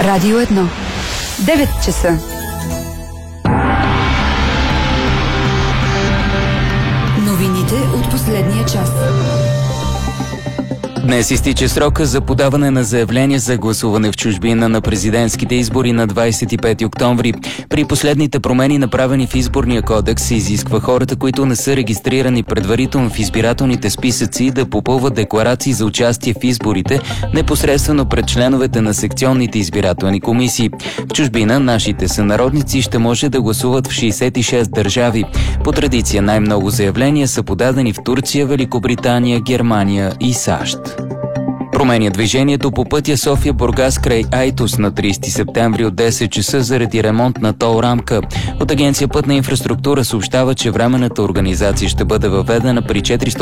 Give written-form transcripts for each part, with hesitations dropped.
Радио 1. 9 часа. Новините от последния час. Днес изтича срока за подаване на заявление за гласуване в чужбина на президентските избори на 25 октомври. При последните промени, направени в изборния кодекс, се изисква хората, които не са регистрирани предварително в избирателните списъци, да попълват декларации за участие в изборите непосредствено пред членовете на секционните избирателни комисии. В чужбина нашите сънародници ще може да гласуват в 66 държави. По традиция най-много заявления са подадени в Турция, Великобритания, Германия и САЩ. Променя движението по пътя София-Бургас край Айтос на 30 септември от 10 часа заради ремонт на тол рамка. От Агенция Пътна инфраструктура съобщава, че временната организация ще бъде въведена при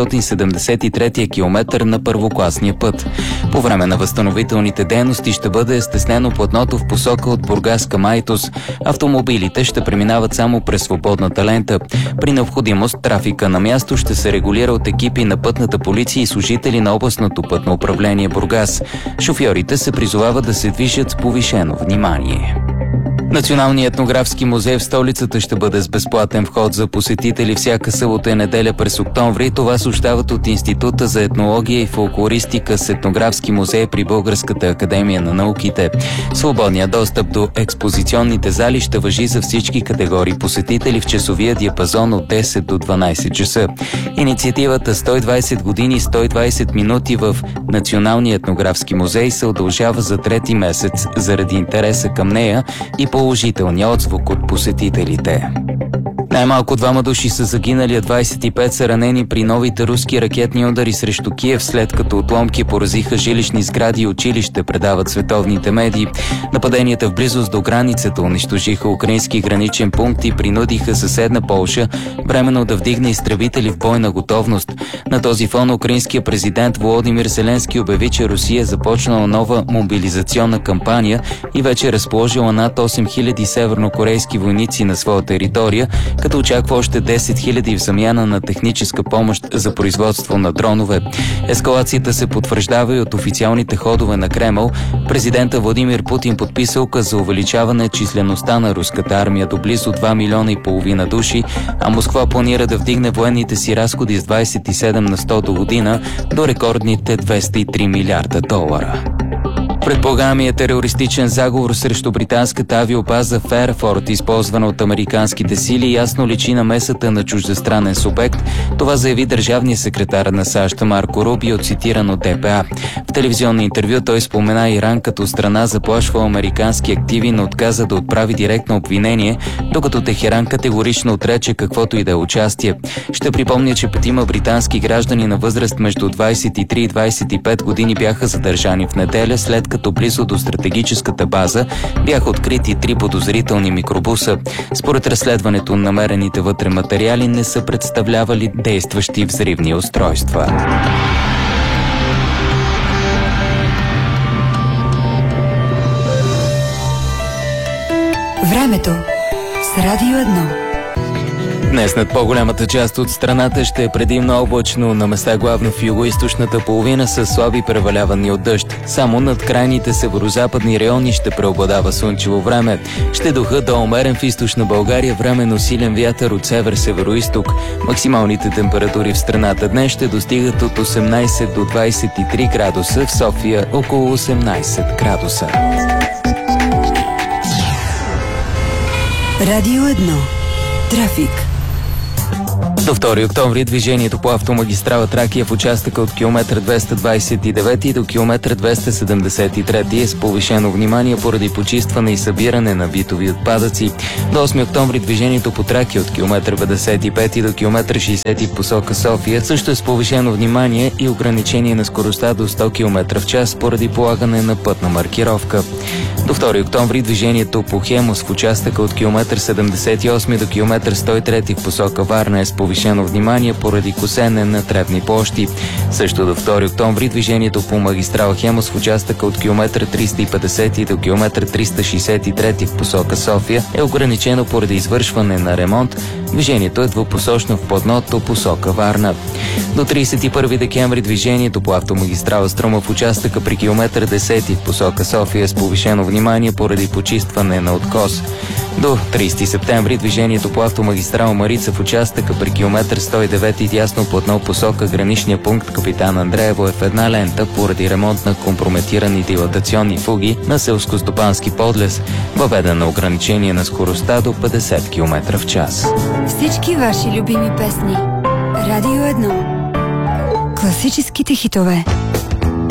473-я километър на първокласния път. По време на възстановителните дейности ще бъде стеснено платното в посока от Бургас към Айтос. Автомобилите ще преминават само през свободната лента. При необходимост трафика на място ще се регулира от екипи на пътната полиция и служители на областното пътно управление Бургас. Шофьорите се призовават да се движат с повишено внимание. Националният етнографски музей в столицата ще бъде с безплатен вход за посетители всяка събота и неделя през октомври. Това съобщават от Института за етнология и фолклористика с етнографски музей при Българската академия на науките. Свободният достъп до експозиционните зали ще важи за всички категории посетители в часовия диапазон от 10 до 12 часа. Инициативата 120 години 120 минути в Националния етнографски музей се удължава за трети месец заради интереса към нея и положителния отзвук от посетителите. Най-малко 2 души са загинали, а 25 са ранени при новите руски ракетни удари срещу Киев, след като отломки поразиха жилищни сгради и училище, предават световните медии. Нападенията в близост до границата унищожиха украински граничен пункт и принудиха съседна Полша временно да вдигне изтребители в бойна готовност. На този фон украинският президент Володимир Зеленски обяви, че Русия е започнала нова мобилизационна кампания и вече разположила над 8000 севернокорейски войници на своя територия, като очаква още 10 000 в замяна на техническа помощ за производство на дронове. Ескалацията се потвърждава и от официалните ходове на Кремъл. Президента Владимир Путин подписа указ за увеличаване числеността на руската армия до близо 2,5 милиона души, а Москва планира да вдигне военните си разходи с 27 на 100 до година до рекордните $203 милиарда. Предполагаемият терористичен заговор срещу британската авиобаза Ферфорд, използвана от американските сили, ясно личи намесата на чуждестранен субект. Това заяви държавният секретар на САЩ Марко Рубио, цитиран от ДПА. В телевизионно интервю той спомена Иран като страна, заплашва американски активи, но отказа да отправи директно обвинение, докато Техеран категорично отрече каквото и да е участие. Ще припомня, че 5 британски граждани на възраст между 23 и 25 години бяха задържани в неделя, след като близо до стратегическата база бяха открити 3 подозрителни микробуса. Според разследването, намерените вътре материали не са представлявали действащи взривни устройства. Времето с Радио 1. Днес над по-голямата част от страната ще е предимно облачно, на места главно в югоизточната половина с слаби превалявания от дъжд. Само над крайните северозападни райони ще преобладава слънчево време. Ще духа до умерен в източна България, временно силен вятър от север-североизток. Максималните температури в страната днес ще достигат от 18 до 23 градуса, в София около 18 градуса. Радио 1. Трафик. До 2 октомври движението по автомагистрала Тракия в участъка от километър 229 до километър 273 е с повишено внимание поради почистване и събиране на битови отпадъци. До 8 октомври движението по Тракия от километър 55 до километър 60 в посока София също е с повишено внимание и ограничение на скоростта до 100 км в час поради полагане на пътна маркировка. До 2 октомври движението по Хемус в участъка от километър 78 до километър 103 в посока Варна е с повишено внимание поради косене на тревни площи. Също до 2 октомври движението по магистрала Хемус в участъка от километър 350 до километър 363 в посока София е ограничено поради извършване на ремонт Движението е двупосочно в платното посока Варна. До 31 декември движението по автомагистрала Струма в участъка при километър 10 в посока София с повишено внимание поради почистване на откос. До 30 септември движението по автомагистрала Марица в участъка при километър 109 тясно платно посока граничния пункт Капитан Андреево е в една лента поради ремонт на компрометирани дилатационни фуги на селскостопански подлез, въведено ограничение на скоростта до 50 км в час. Всички ваши любими песни. Радио 1. Класическите хитове.